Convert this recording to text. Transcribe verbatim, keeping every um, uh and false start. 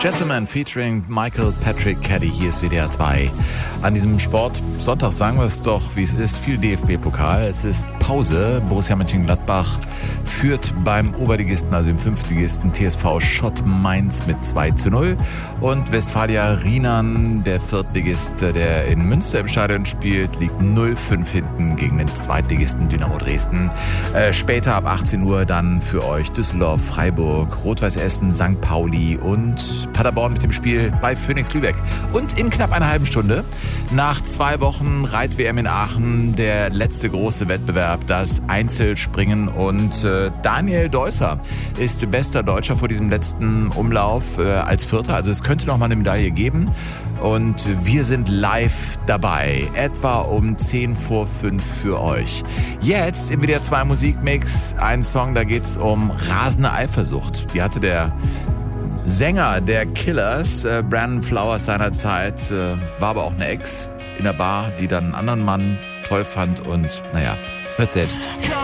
Gentleman featuring Michael Patrick Caddy, hier ist W D R zwei. An diesem Sportsonntag sagen wir es doch, wie es ist, viel D F B-Pokal. Es ist Pause. Borussia Mönchengladbach führt beim Oberligisten, also dem Fünftligisten T S V Schott Mainz mit zwei zu null. Und Westfalia Rienan, der Viertligist, der in Münster im Stadion spielt, liegt null fünf hinten gegen den Zweitligisten Dynamo Dresden. Äh, später ab achtzehn Uhr dann für euch Düsseldorf, Freiburg, Rot-Weiß Essen, Sankt Pauli und Paderborn mit dem Spiel bei Phoenix Lübeck. Und in knapp einer halben Stunde, nach zwei Wochen Reit-W M in Aachen, der letzte große Wettbewerb, das Einzelspringen. Und äh, Daniel Deusser ist bester Deutscher vor diesem letzten Umlauf äh, als Vierter. Also es könnte noch mal eine Medaille geben. Und wir sind live dabei, etwa um zehn vor fünf für euch. Jetzt im W D R zwei Musikmix ein Song, da geht's um rasende Eifersucht. Die hatte der Sänger der Killers, äh, Brandon Flowers seinerzeit, äh, war aber auch eine Ex in der Bar, die dann einen anderen Mann toll fand und naja, hört selbst.